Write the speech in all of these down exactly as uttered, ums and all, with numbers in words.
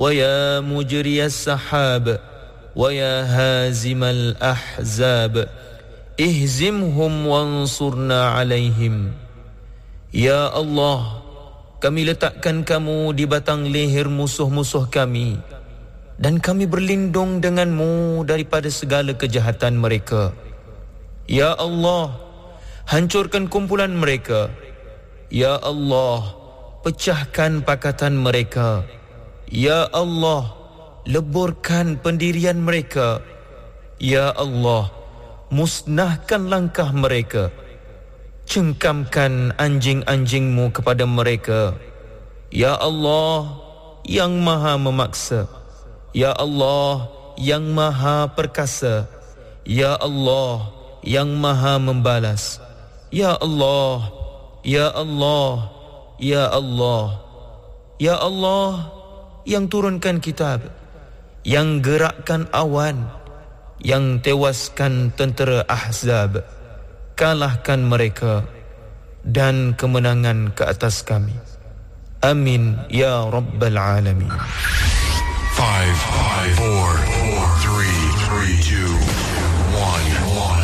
ويا مجري السحاب ويا هازم الأحزاب اهزمهم وانصرنا عليهم. Ya Allah, kami letakkan kamu di batang leher musuh-musuh kami, dan kami berlindung denganmu daripada segala kejahatan mereka. Ya Allah, hancurkan kumpulan mereka. Ya Allah, pecahkan pakatan mereka. Ya Allah, leburkan pendirian mereka. Ya Allah, musnahkan langkah mereka. Cengkamkan anjing-anjingmu kepada mereka. Ya Allah, yang maha memaksa. Ya Allah, yang maha perkasa. Ya Allah, yang maha membalas. Ya Allah, Ya Allah, Ya Allah, Ya Allah, yang turunkan kitab, yang gerakkan awan, yang tewaskan tentera Ahzab. Kalahkan mereka dan kemenangan ke atas kami. Amin ya Rabbal Alamin. Five, five, four, four, three, three, two, one, one.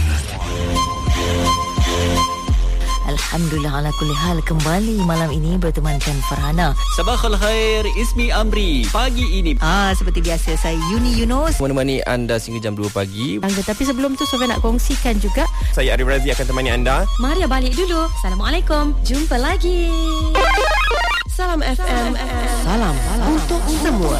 Alhamdulillah ala kulli hal, kembali malam ini bertemankan Farhana. Sabah khair, Ismi Amri. Pagi ini Ah, seperti biasa saya Yuni Yunus menemani anda sehingga jam dua pagi. Angga, tapi sebelum tu Sofia nak kongsikan juga. Saya Arif Razi akan temani anda. Maria balik dulu. Assalamualaikum. Jumpa lagi. Salam F M. Salam, salam untuk semua.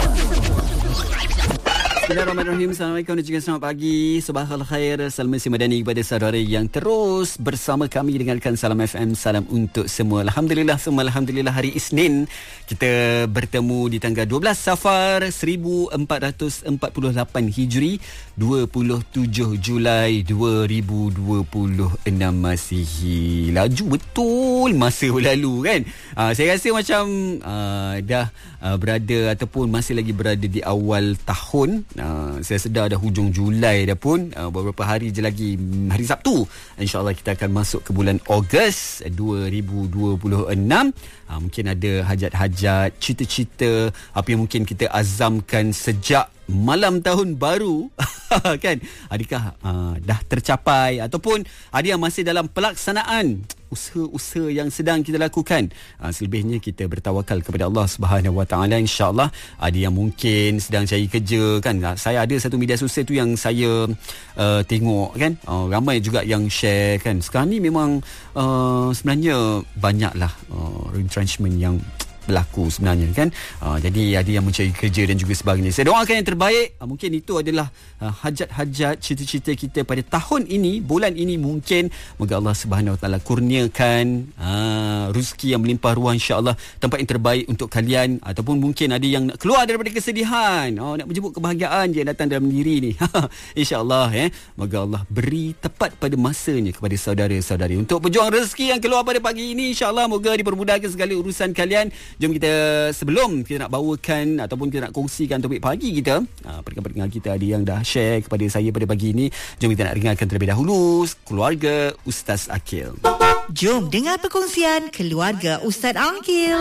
Bismillahirrahmanirrahim. Assalamualaikum dan juga selamat pagi. Sabahal khair. Salam Messi Madani kepada saudara yang terus bersama kami dengarkan Salam F M. Salam untuk semua. Alhamdulillah, semua Alhamdulillah, hari Isnin kita bertemu di tanggal dua belas Safar seribu empat ratus empat puluh lapan Hijri, dua puluh tujuh Julai dua ribu dua puluh enam Masihi. Laju betul masa berlalu kan. Aa, saya rasa macam aa, dah aa, berada ataupun masih lagi berada di awal tahun. Uh, saya sedar dah hujung Julai dah pun, uh, beberapa hari je lagi, hari Sabtu InsyaAllah kita akan masuk ke bulan Ogos dua ribu dua puluh enam. uh, Mungkin ada hajat-hajat, cita-cita, apa yang mungkin kita azamkan sejak malam tahun baru kan, adakah uh, dah tercapai ataupun ada yang masih dalam pelaksanaan usaha-usaha yang sedang kita lakukan. Uh, selebihnya kita bertawakal kepada Allah Subhanahu Wa Taala, insya-Allah. Ada yang mungkin sedang cari kerja kan. Uh, saya ada satu media sosial tu yang saya uh, tengok kan, uh, ramai juga yang share kan. Sekarang ni memang uh, sebenarnya banyaklah uh, retrenchment yang berlaku sebenarnya kan. Uh, jadi ada yang mencari kerja dan juga sebagainya. Saya doakan yang terbaik. Uh, mungkin itu adalah uh, hajat-hajat, cita-cita kita pada tahun ini, bulan ini mungkin. Moga Allah Subhanahu Wa Taala kurniakan uh, rezeki yang melimpah ruah, insya-Allah, tempat yang terbaik untuk kalian. Ataupun mungkin ada yang nak keluar daripada kesedihan, oh, nak menjemput kebahagiaan je yang datang dalam diri ni. Insya-Allah eh. Moga Allah beri tepat pada masanya kepada saudara-saudari untuk berjuang rezeki yang keluar pada pagi ini. Insya-Allah moga dipermudahkan segala urusan kalian. Jom kita, sebelum kita nak bawakan ataupun kita nak kongsikan topik pagi kita, ha, pendengar-pendengar kita ada yang dah share kepada saya pada pagi ini. Jom kita nak dengarkan terlebih dahulu keluarga Ustaz Akil. Jom dengar perkongsian keluarga Ustaz Akil.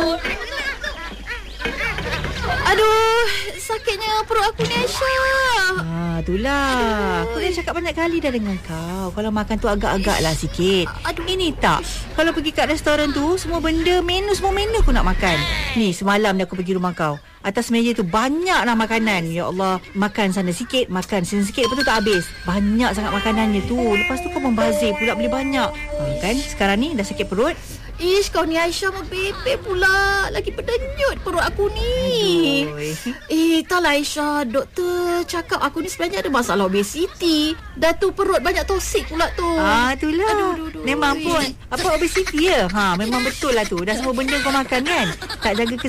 Aduh, sakitnya perut aku ni, Aisyah. Ah, itulah. Aku dah cakap banyak kali dah dengan kau. Kalau makan tu agak-agak lah sikit. Aduh. Ini tak. Kalau pergi kat restoran tu, semua benda, menu, semua menu aku nak makan. Ni, semalam dah aku pergi rumah kau. Atas meja tu banyaklah makanan. Ya Allah, makan sana sikit, makan sini sikit, lepas tu tak habis. Banyak sangat makanannya tu. Lepas tu kau membazir pula, beli banyak. Ha, kan? Sekarang ni dah sakit perut. Ish, kau ni Aisyah membebek pula. Lagi berdenyut perut aku ni. Aduh. Eh, taklah Aisyah. Doktor cakap aku ni sebenarnya ada masalah obesiti. Dah tu perut banyak toksik pula tu. Ah, itulah. Aduh, aduh, aduh. Memang pun. Apa obesiti ya? Ha, memang betul lah tu. Dah semua benda kau makan kan? Tak jaga